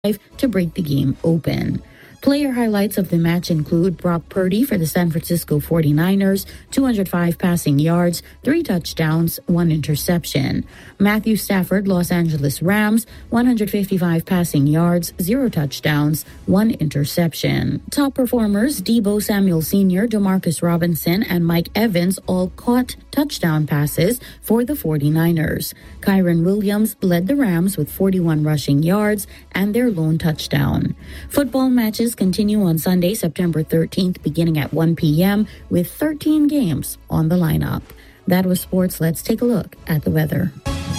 to break the game open. Player highlights of the match include Brock Purdy for the San Francisco 49ers, 205 passing yards, 3 touchdowns, 1 interception. Matthew Stafford, Los Angeles Rams, 155 passing yards, 0 touchdowns, 1 interception. Top performers, Deebo Samuel Sr., DeMarcus Robinson, and Mike Evans all caught touchdown passes for the 49ers. Kyren Williams led the Rams with 41 rushing yards and their lone touchdown. Football matches continue on Sunday, September 13th, beginning at 1 p.m. with 13 games on the lineup. That was sports. Let's take a look at the weather.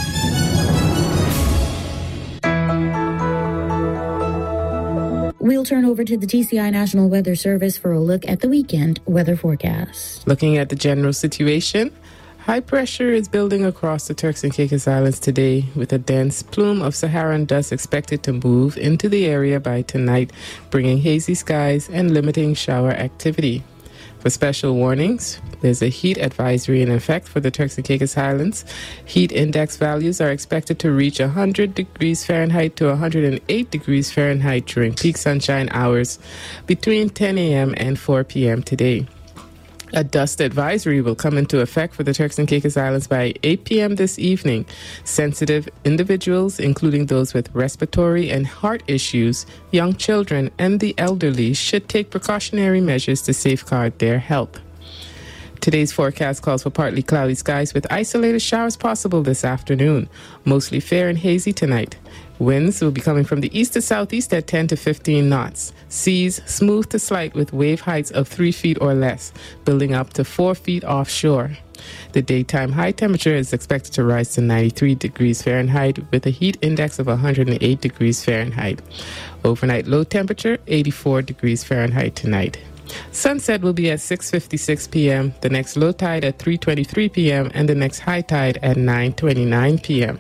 We'll turn over to the TCI National Weather Service for a look at the weekend weather forecast. Looking at the general situation, high pressure is building across the Turks and Caicos Islands today, with a dense plume of Saharan dust expected to move into the area by tonight, bringing hazy skies and limiting shower activity. For special warnings, there's a heat advisory in effect for the Turks and Caicos Islands. Heat index values are expected to reach 100 degrees Fahrenheit to 108 degrees Fahrenheit during peak sunshine hours between 10 a.m. and 4 p.m. today. A dust advisory will come into effect for the Turks and Caicos Islands by 8 p.m. this evening. Sensitive individuals, including those with respiratory and heart issues, young children, and the elderly, should take precautionary measures to safeguard their health. Today's forecast calls for partly cloudy skies with isolated showers possible this afternoon. Mostly fair and hazy tonight. Winds will be coming from the east to southeast at 10 to 15 knots. Seas smooth to slight with wave heights of 3 feet or less, building up to 4 feet offshore. The daytime high temperature is expected to rise to 93 degrees Fahrenheit with a heat index of 108 degrees Fahrenheit. Overnight low temperature 84 degrees Fahrenheit tonight. Sunset will be at 6:56 p.m., the next low tide at 3:23 p.m., and the next high tide at 9:29 p.m.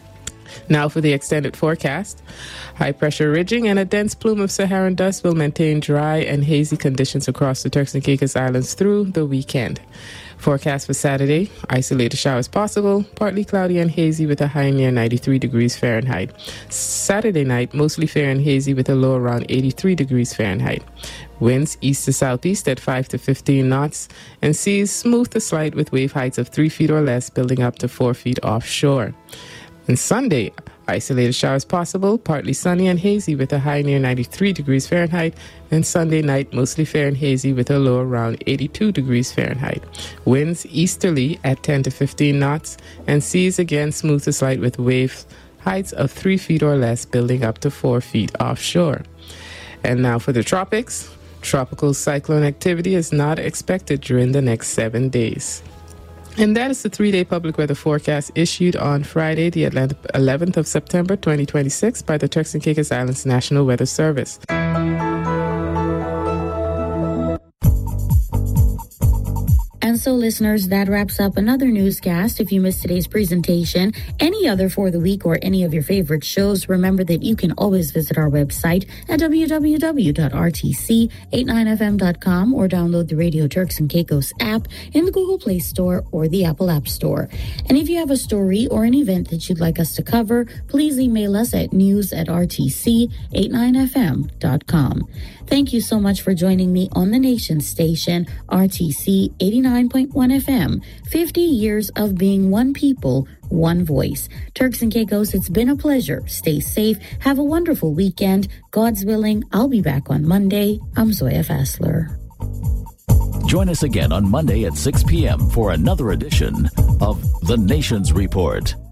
Now for the extended forecast. High pressure ridging and a dense plume of Saharan dust will maintain dry and hazy conditions across the Turks and Caicos Islands through the weekend. Forecast for Saturday, isolated showers possible, partly cloudy and hazy with a high near 93 degrees Fahrenheit. Saturday night, mostly fair and hazy with a low around 83 degrees Fahrenheit. Winds east to southeast at 5 to 15 knots, and seas smooth to slight with wave heights of 3 feet or less, building up to 4 feet offshore. And Sunday, isolated showers possible, partly sunny and hazy with a high near 93 degrees Fahrenheit. And Sunday night, mostly fair and hazy with a low around 82 degrees Fahrenheit. Winds easterly at 10 to 15 knots, and seas again smooth to slight with wave heights of 3 feet or less, building up to 4 feet offshore. And now for the tropics. Tropical cyclone activity is not expected during the next 7 days. And that is the 3-day public weather forecast issued on Friday, the 11th of September, 2026 by the Turks and Caicos Islands National Weather Service. And so, listeners, that wraps up another newscast. If you missed today's presentation, any other for the week, or any of your favorite shows, remember that you can always visit our website at www.rtc89fm.com or download the Radio Turks and Caicos app in the Google Play Store or the Apple App Store. And if you have a story or an event that you'd like us to cover, please email us at news@rtc89fm.com. Thank you so much for joining me on the nation station, RTC 89.1 FM. 50 years of being one people, one voice. Turks and Caicos, it's been a pleasure. Stay safe. Have a wonderful weekend. God's willing, I'll be back on Monday. I'm Zoya Fassler. Join us again on Monday at 6 p.m. for another edition of The Nation's Report.